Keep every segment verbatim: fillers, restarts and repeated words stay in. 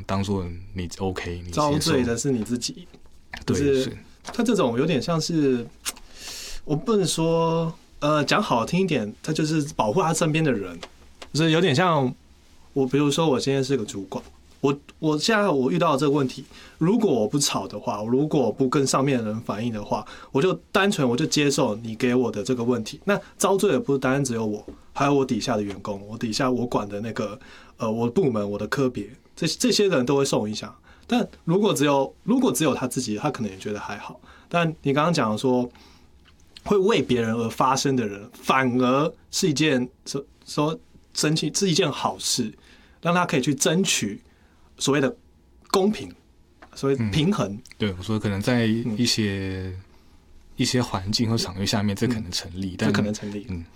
当做你 OK， 你遭罪的是你自己。 对， 就是他这种有点像是，我不能说，呃，讲好听一点，他就是保护他身边的人，就是有点像我，比如说我今天是个主管，我我现在我遇到这个问题，如果我不吵的话，如果我不跟上面的人反映的话，我就单纯我就接受你给我的这个问题，那遭罪的不单单只有我，还有我底下的员工，我底下我管的那个呃我的部门，我的科别，这这些人都会受影响。但如果只有如果只有他自己，他可能也觉得还好。但你刚刚讲说，会为别人而发声的人，反而是一件说说争气是一件好事，让他可以去争取所谓的公平，所谓平衡。嗯、 对，我说可能在一些、嗯、一些环境或场域下面，这可能成立，嗯、但这可能成立。嗯。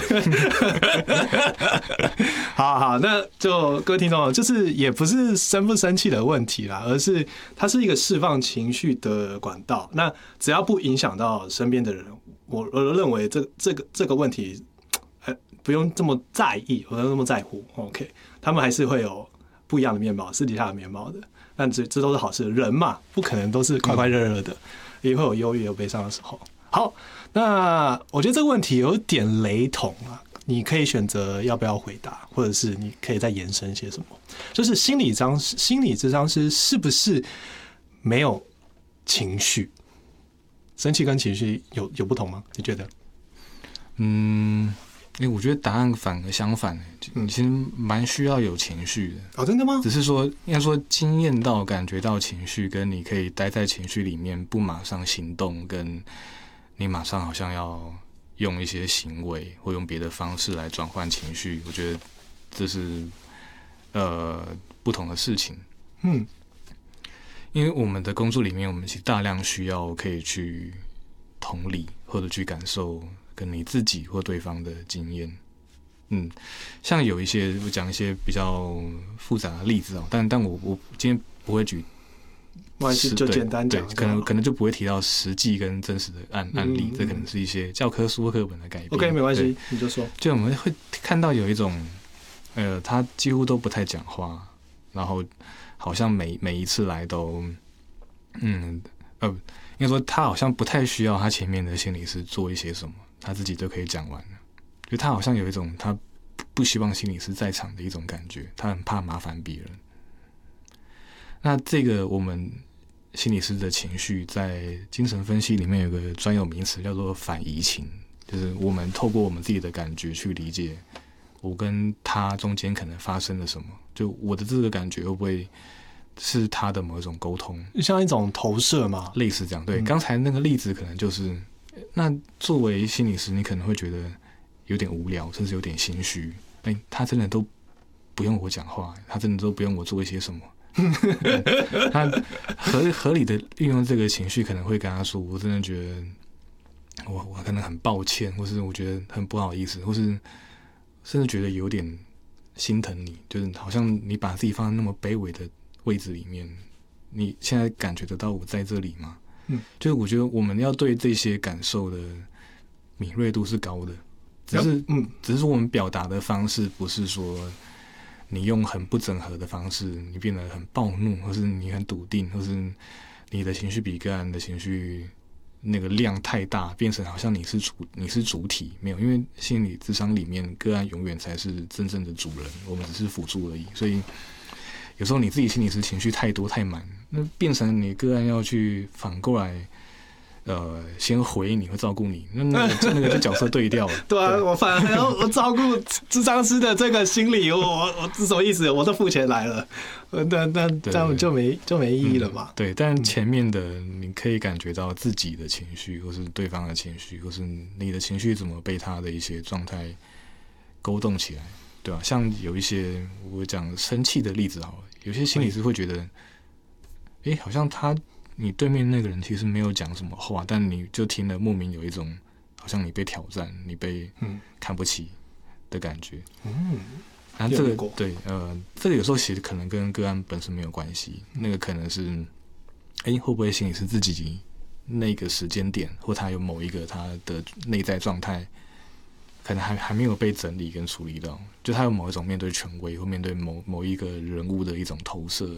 好好，那就各位听众，就是也不是生不生气的问题啦，而是它是一个释放情绪的管道。那只要不影响到身边的人，我我认为这这个这个问题，不用这么在意，不用这么在乎。OK， 他们还是会有不一样的面貌，私底下的面貌的。但这这都是好事，人嘛，不可能都是快快乐乐的，也会有忧郁、有悲伤的时候。好，那我觉得这个问题有点雷同啊，你可以选择要不要回答，或者是你可以再延伸些什么。就是心理咨心理咨商师是不是没有情绪？生气跟情绪有有不同吗？你觉得？ 嗯，欸、我觉得答案反而相反、欸，嗯、其实蛮需要有情绪的。 哦，真的吗？ 只是说，应该说经验到、感觉到情绪，跟你可以待在情绪里面，不马上行动，跟你马上好像要用一些行为或用别的方式来转换情绪，我觉得这是呃不同的事情。嗯，因为我们的工作里面，我们其实大量需要可以去同理或者去感受跟你自己或对方的经验。嗯，像有一些我讲一些比较复杂的例子哦，但但我我今天不会举。 没关系，就简单讲， 可能可能就不会提到实际跟真实的案案例，嗯嗯嗯这可能是一些教科书课本的改变。 OK， 没关系，你就说。 就我们会看到有一种，呃，他几乎都不太讲话，然后好像每每一次来都，嗯呃，应该说他好像不太需要他前面的心理师做一些什么，他自己就可以讲完了。就他好像有一种他不希望心理师在场的一种感觉，他很怕麻烦别人。那这个我们心理师的情绪在精神分析里面有个专有名词叫做反移情，就是我们透过我们自己的感觉去理解我跟他中间可能发生了什么，就我的这个感觉会不会是他的某一种沟通， 像一种投射吗？ 类似这样。对，刚、嗯、才那个例子可能就是那作为心理师你可能会觉得有点无聊，甚至有点心虚，哎，他真的都不用我讲话，他真的都不用我做一些什么他合合理的运用这个情绪，可能会跟他说：“我真的觉得我我可能很抱歉，或是我觉得很不好意思，或是甚至觉得有点心疼你，就是好像你把自己放在那么卑微的位置里面，你现在感觉得到我在这里吗？”嗯，就是我觉得我们要对这些感受的敏锐度是高的，只是嗯，只是说我们表达的方式不是说。你用很不整合的方式，你变得很暴怒，或是你很笃定，或是你的情绪比个案的情绪那个量太大，变成好像你是主你是主体，没有，因为心理咨商里面个案永远才是真正的主人，我们只是辅助而已。所以有时候你自己心理是情绪太多太满，那变成你个案要去反过来。呃，先回你，会照顾你，那那个那个就角色对调了。 对啊，对我反而要我照顾咨商师的这个心理，我我我是什么意思？我都付钱来了，那那这样就没就没意义了嘛、嗯。 对，但前面的你可以感觉到自己的情绪，或是对方的情绪，或是你的情绪怎么被他的一些状态勾动起来，对吧、啊？像有一些我讲生气的例子好了，有些心理师会觉得，哎、欸，好像他。你对面那个人其实没有讲什么话，但你就听了莫名有一种好像你被挑战、你被看不起的感觉。嗯，然后这个对呃，这个有时候其实可能跟个案本身没有关系，那个可能是哎、欸、会不会心理是自己那个时间点，或他有某一个他的内在状态，可能还还没有被整理跟处理到，就他有某一种面对权威或面对某某一个人物的一种投射。